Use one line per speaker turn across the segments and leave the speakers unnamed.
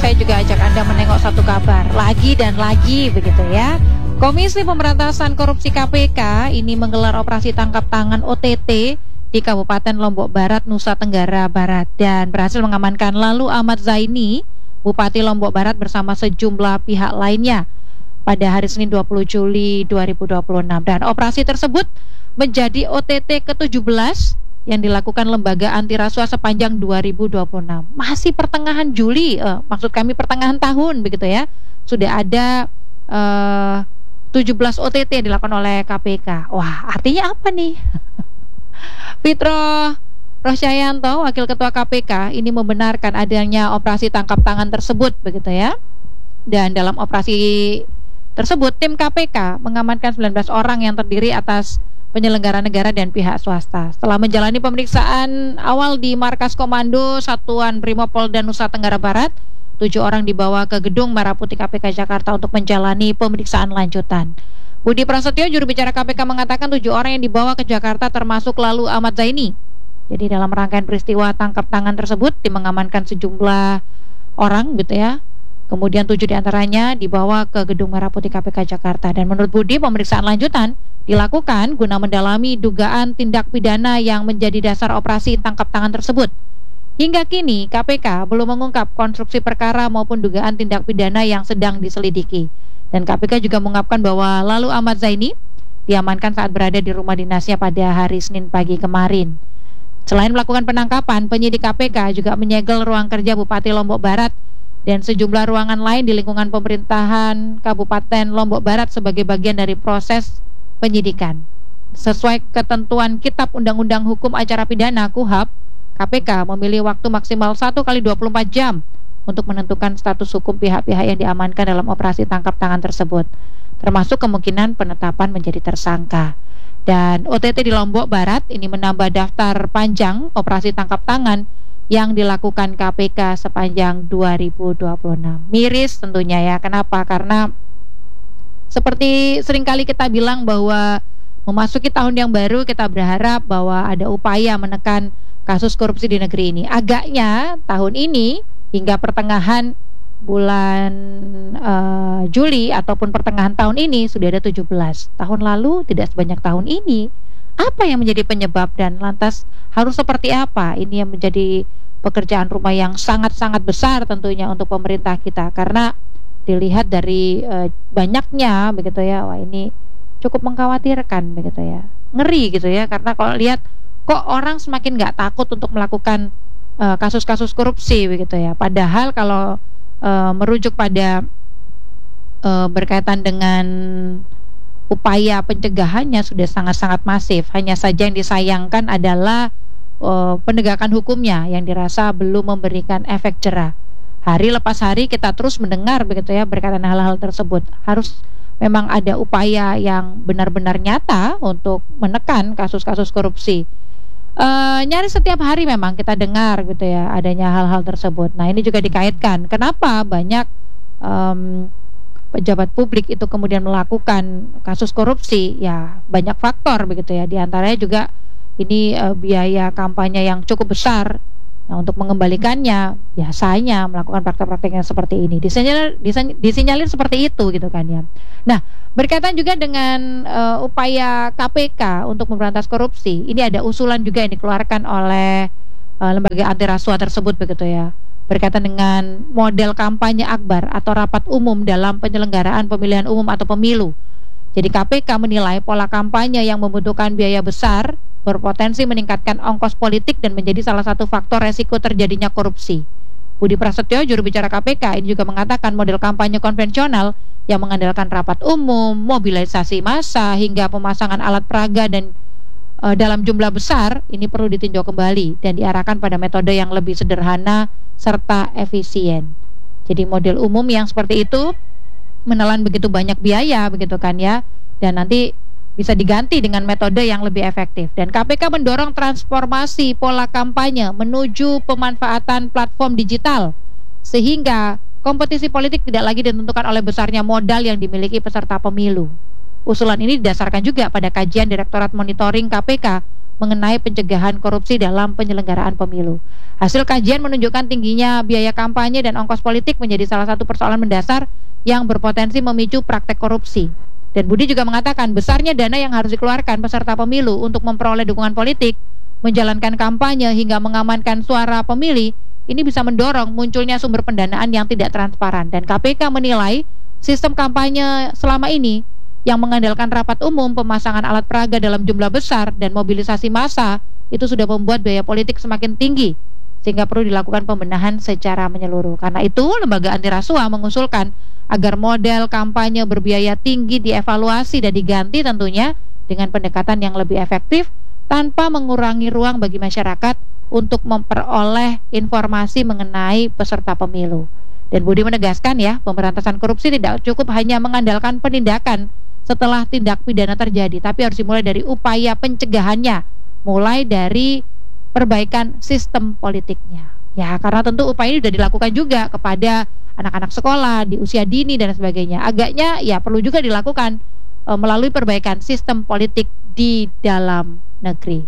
saya juga ajak Anda menengok satu kabar lagi dan lagi begitu ya. Komisi Pemberantasan Korupsi KPK ini menggelar operasi tangkap tangan OTT di Kabupaten Lombok Barat, Nusa Tenggara Barat, dan berhasil mengamankan Lalu Ahmad Zaini, Bupati Lombok Barat bersama sejumlah pihak lainnya pada hari Senin 20 Juli 2026. Dan operasi tersebut menjadi OTT ke-17 yang dilakukan lembaga anti rasuah sepanjang 2026. Masih pertengahan Juli, maksud kami pertengahan tahun begitu ya. Sudah ada 17 OTT yang dilakukan oleh KPK. Wah, artinya apa nih? Fitro Rosyayanto, Wakil Ketua KPK, ini membenarkan adanya operasi tangkap tangan tersebut begitu ya. Dan dalam operasi tersebut, tim KPK mengamankan 19 orang yang terdiri atas penyelenggara negara dan pihak swasta. Setelah menjalani pemeriksaan awal di Markas Komando Satuan Brimopolda Nusa Tenggara Barat, 7 orang dibawa ke Gedung Merah Putih KPK Jakarta untuk menjalani pemeriksaan lanjutan. Budi Prasetyo, juru bicara KPK, mengatakan 7 orang yang dibawa ke Jakarta termasuk Lalu Ahmad Zaini. Jadi dalam rangkaian peristiwa tangkap tangan tersebut, tim mengamankan sejumlah orang gitu ya. Kemudian 7 diantaranya dibawa ke Gedung Merah Putih KPK Jakarta. Dan menurut Budi, pemeriksaan lanjutan dilakukan guna mendalami dugaan tindak pidana yang menjadi dasar operasi tangkap tangan tersebut. Hingga kini KPK belum mengungkap konstruksi perkara maupun dugaan tindak pidana yang sedang diselidiki. Dan KPK juga mengungkapkan bahwa Lalu Ahmad Zaini diamankan saat berada di rumah dinasnya pada hari Senin pagi kemarin. Selain melakukan penangkapan, penyidik KPK juga menyegel ruang kerja Bupati Lombok Barat dan sejumlah ruangan lain di lingkungan pemerintahan Kabupaten Lombok Barat sebagai bagian dari proses penyidikan. Sesuai ketentuan Kitab Undang-Undang Hukum Acara Pidana KUHP, KPK memilih waktu maksimal 1 kali 24 jam untuk menentukan status hukum pihak-pihak yang diamankan dalam operasi tangkap tangan tersebut, termasuk kemungkinan penetapan menjadi tersangka. Dan OTT di Lombok Barat ini menambah daftar panjang operasi tangkap tangan yang dilakukan KPK sepanjang 2026. Miris tentunya ya. Kenapa? Karena seperti seringkali kita bilang bahwa memasuki tahun yang baru kita berharap bahwa ada upaya menekan kasus korupsi di negeri ini. Agaknya tahun ini hingga pertengahan bulan Juli ataupun pertengahan tahun ini sudah ada 17. Tahun lalu tidak sebanyak tahun ini. Apa yang menjadi penyebab dan lantas harus seperti apa? Ini yang menjadi pekerjaan rumah yang sangat-sangat besar tentunya untuk pemerintah kita, karena dilihat dari banyaknya begitu ya. Wah, ini cukup mengkhawatirkan begitu ya. Ngeri gitu ya, karena kalau lihat kok orang semakin nggak takut untuk melakukan kasus-kasus korupsi begitu ya. Padahal kalau merujuk pada berkaitan dengan upaya pencegahannya sudah sangat-sangat masif. Hanya saja yang disayangkan adalah penegakan hukumnya yang dirasa belum memberikan efek jerah. Hari lepas hari kita terus mendengar begitu ya berkaitan hal-hal tersebut. Harus memang ada upaya yang benar-benar nyata untuk menekan kasus-kasus korupsi. Nyaris setiap hari memang kita dengar gitu ya adanya hal-hal tersebut. Nah, ini juga dikaitkan kenapa banyak pejabat publik itu kemudian melakukan kasus korupsi. Ya banyak faktor begitu ya. Di antaranya juga ini biaya kampanye yang cukup besar. Nah, untuk mengembalikannya biasanya melakukan praktek-praktek yang seperti ini. Disinyalir seperti itu gitu kan ya. Nah, berkaitan juga dengan upaya KPK untuk memberantas korupsi, ini ada usulan juga yang dikeluarkan oleh lembaga anti rasuah tersebut begitu ya. Berkaitan dengan model kampanye akbar atau rapat umum dalam penyelenggaraan pemilihan umum atau pemilu. Jadi KPK menilai pola kampanye yang membutuhkan biaya besar berpotensi meningkatkan ongkos politik dan menjadi salah satu faktor resiko terjadinya korupsi. Budi Prasetyo, juru bicara KPK, ini juga mengatakan model kampanye konvensional yang mengandalkan rapat umum, mobilisasi massa, hingga pemasangan alat peraga dan dalam jumlah besar ini perlu ditinjau kembali dan diarahkan pada metode yang lebih sederhana serta efisien. Jadi model umum yang seperti itu menelan begitu banyak biaya begitu kan ya, dan nanti bisa diganti dengan metode yang lebih efektif. Dan KPK mendorong transformasi pola kampanye menuju pemanfaatan platform digital sehingga kompetisi politik tidak lagi ditentukan oleh besarnya modal yang dimiliki peserta pemilu. Usulan ini didasarkan juga pada kajian Direktorat Monitoring KPK mengenai pencegahan korupsi dalam penyelenggaraan pemilu. Hasil kajian menunjukkan tingginya biaya kampanye dan ongkos politik menjadi salah satu persoalan mendasar yang berpotensi memicu praktek korupsi. Dan Budi juga mengatakan besarnya dana yang harus dikeluarkan peserta pemilu untuk memperoleh dukungan politik, menjalankan kampanye hingga mengamankan suara pemilih, ini bisa mendorong munculnya sumber pendanaan yang tidak transparan. Dan KPK menilai sistem kampanye selama ini yang mengandalkan rapat umum, pemasangan alat peraga dalam jumlah besar, dan mobilisasi massa itu sudah membuat biaya politik semakin tinggi, sehingga perlu dilakukan pembenahan secara menyeluruh. Karena itu, lembaga anti rasuah mengusulkan agar model kampanye berbiaya tinggi dievaluasi dan diganti tentunya dengan pendekatan yang lebih efektif tanpa mengurangi ruang bagi masyarakat untuk memperoleh informasi mengenai peserta pemilu. Dan Budi menegaskan ya, pemberantasan korupsi tidak cukup hanya mengandalkan penindakan setelah tindak pidana terjadi, tapi harus dimulai dari upaya pencegahannya, mulai dari perbaikan sistem politiknya. Ya, karena tentu upaya ini sudah dilakukan juga kepada anak-anak sekolah di usia dini dan sebagainya. Agaknya ya perlu juga dilakukan melalui perbaikan sistem politik di dalam negeri.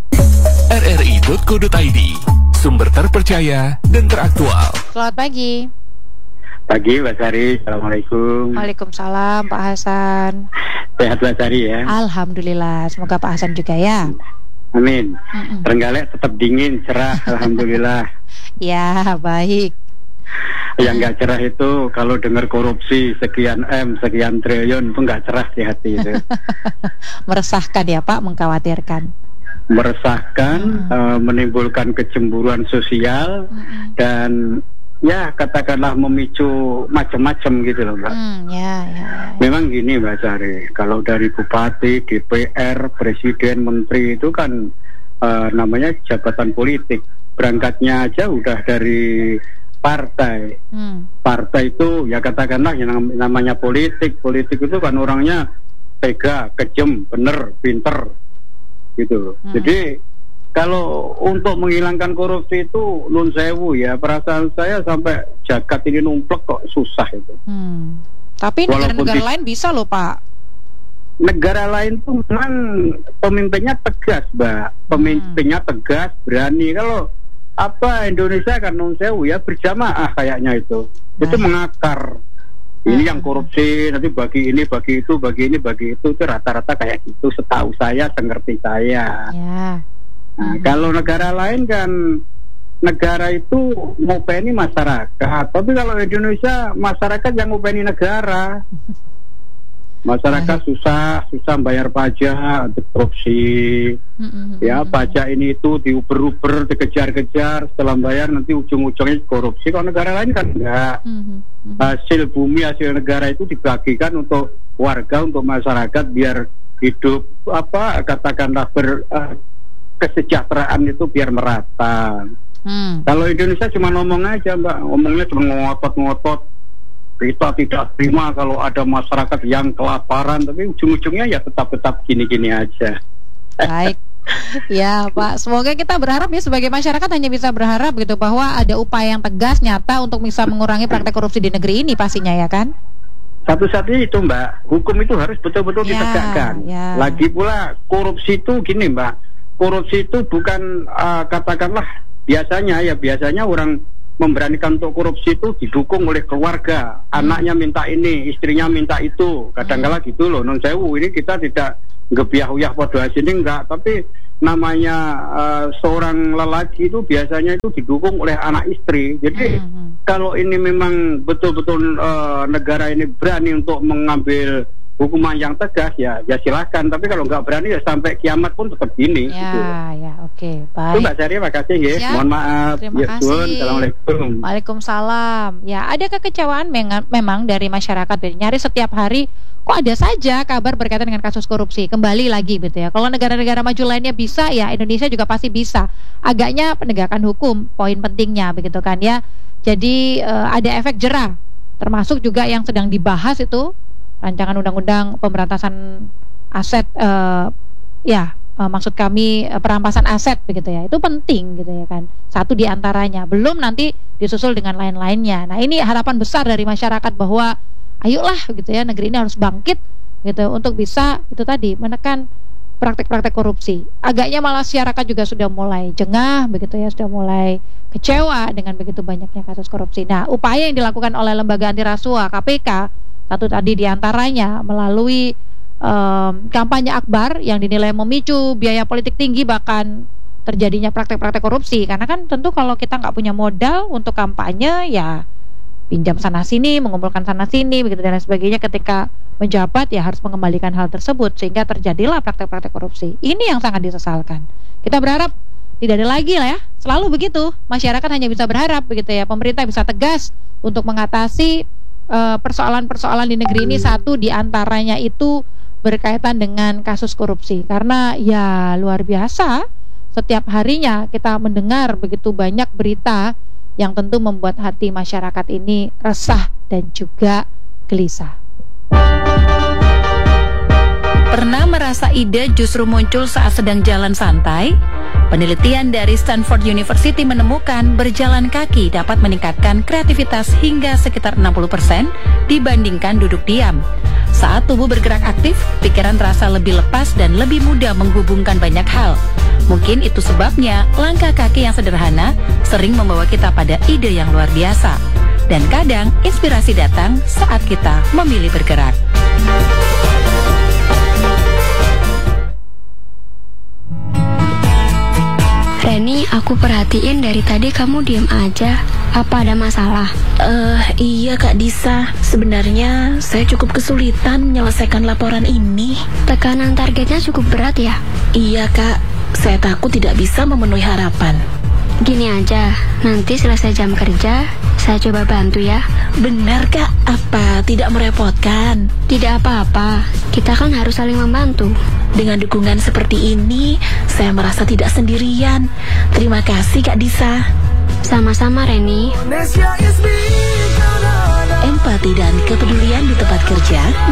rri.co.id, sumber terpercaya dan teraktual.
Selamat pagi.
Pagi Mbak Sari, Assalamualaikum.
Waalaikumsalam Pak Hasan.
Sehat Mbak Sari ya?
Alhamdulillah, semoga Pak Hasan juga ya.
Amin. Trenggalek tetap dingin, cerah, Alhamdulillah.
Ya, baik.
Yang nggak cerah itu kalau dengar korupsi sekian M, sekian triliun, itu nggak cerah di hati itu.
Meresahkan ya Pak, mengkhawatirkan.
Meresahkan, menimbulkan kecemburuan sosial, dan ya katakanlah memicu macam-macam gitu loh Mbak.
Ya.
Memang gini Mbak Sari, kalau dari bupati, DPR, presiden, menteri itu kan namanya jabatan politik. Berangkatnya aja udah dari partai. Partai itu ya katakanlah yang namanya politik. Politik itu kan orangnya tega, kejem, bener, pinter gitu. Jadi kalau untuk menghilangkan korupsi itu nun sewu ya, perasaan saya sampai jagat ini numplek kok susah itu.
Tapi negara-negara lain bisa loh Pak.
Negara lain tuh memang pemimpinnya tegas Mbak, pemimpinnya tegas, berani. Kalau Indonesia kan nun sewu ya, berjamaah kayaknya itu mengakar. Ini yang korupsi, nanti bagi ini, bagi itu, bagi ini, bagi itu rata-rata kayak gitu. Setahu saya, sengerti saya.
Ya.
Nah, kalau negara lain kan negara itu ngopeni masyarakat, tapi kalau Indonesia masyarakat yang ngopeni negara. Masyarakat susah bayar pajak, korupsi, ya pajak ini itu diuber-uber, dikejar-kejar, setelah bayar nanti ujung-ujungnya korupsi. Kalau negara lain kan enggak. Hasil bumi, hasil negara itu dibagikan untuk warga, untuk masyarakat biar hidup katakanlah kesejahteraan itu biar merata. Kalau Indonesia cuma ngomong aja Mbak, ngomongnya cuma ngotot-ngotot. Kita tidak terima kalau ada masyarakat yang kelaparan, tapi ujung-ujungnya ya tetap gini-gini aja.
Baik. Ya Pak, semoga kita berharap ya sebagai masyarakat hanya bisa berharap gitu bahwa ada upaya yang tegas nyata untuk bisa mengurangi praktek korupsi di negeri ini pastinya ya kan?
Satu-satunya itu Mbak, hukum itu harus betul-betul ditegakkan. Lagi pula korupsi itu gini Mbak, korupsi itu bukan katakanlah biasanya orang memberanikan untuk korupsi itu didukung oleh keluarga, anaknya minta ini, istrinya minta itu, kadang-kala gitu loh. Non sewu ini kita tidak ngebiah-uyah pada sini enggak, tapi namanya seorang lelaki itu biasanya itu didukung oleh anak istri. Jadi kalau ini memang betul-betul negara ini berani untuk mengambil hukuman yang tegas ya silakan, tapi kalau nggak berani ya sampai kiamat pun tetap gini.
Oke, baik.
Itu Mbak Sari, makasih ya. Mohon maaf.
Terima kasih.
Assalamualaikum.
Waalaikumsalam. Ya, ada kekecewaan memang dari masyarakat, nyari setiap hari kok ada saja kabar berkaitan dengan kasus korupsi. Kembali lagi gitu ya. Kalau negara-negara maju lainnya bisa, ya Indonesia juga pasti bisa. Agaknya penegakan hukum poin pentingnya begitu kan ya. Jadi ada efek jerah, termasuk juga yang sedang dibahas itu rancangan undang-undang pemberantasan aset, maksud kami perampasan aset begitu ya. Itu penting gitu ya kan. Satu di antaranya, belum nanti disusul dengan lain-lainnya. Nah, ini harapan besar dari masyarakat bahwa ayolah gitu ya, negeri ini harus bangkit gitu untuk bisa itu tadi menekan praktek-praktek korupsi. Agaknya malah masyarakat juga sudah mulai jengah begitu ya, sudah mulai kecewa dengan begitu banyaknya kasus korupsi. Nah, upaya yang dilakukan oleh lembaga anti rasuah KPK satu tadi diantaranya melalui kampanye akbar yang dinilai memicu biaya politik tinggi bahkan terjadinya praktek-praktek korupsi. Karena kan tentu kalau kita nggak punya modal untuk kampanye ya pinjam sana sini, mengumpulkan sana sini begitu dan lain sebagainya. Ketika menjabat ya harus mengembalikan hal tersebut sehingga terjadilah praktek-praktek korupsi. Ini yang sangat disesalkan. Kita berharap tidak ada lagi lah ya. Selalu begitu. Masyarakat hanya bisa berharap begitu ya. Pemerintah bisa tegas untuk mengatasi persoalan-persoalan di negeri ini. Satu di antaranya itu berkaitan dengan kasus korupsi. Karena ya luar biasa setiap harinya kita mendengar begitu banyak berita yang tentu membuat hati masyarakat ini resah dan juga gelisah.
Pernah merasa ide justru muncul saat sedang jalan santai? Penelitian dari Stanford University menemukan berjalan kaki dapat meningkatkan kreativitas hingga sekitar 60% dibandingkan duduk diam. Saat tubuh bergerak aktif, pikiran terasa lebih lepas dan lebih mudah menghubungkan banyak hal. Mungkin itu sebabnya langkah kaki yang sederhana sering membawa kita pada ide yang luar biasa. Dan kadang inspirasi datang saat kita memilih bergerak.
Reni, aku perhatiin dari tadi kamu diam aja. Apa ada masalah?
Iya Kak Disa. Sebenarnya saya cukup kesulitan menyelesaikan laporan ini.
Tekanan targetnya cukup berat ya?
Iya Kak, saya takut tidak bisa memenuhi harapan.
Gini aja, nanti selesai jam kerja, saya coba bantu ya.
Benar Kak, apa tidak merepotkan?
Tidak apa-apa, kita kan harus saling membantu.
Dengan dukungan seperti ini, saya merasa tidak sendirian. Terima kasih Kak Disa.
Sama-sama Reni.
Empati dan kepedulian di tempat kerja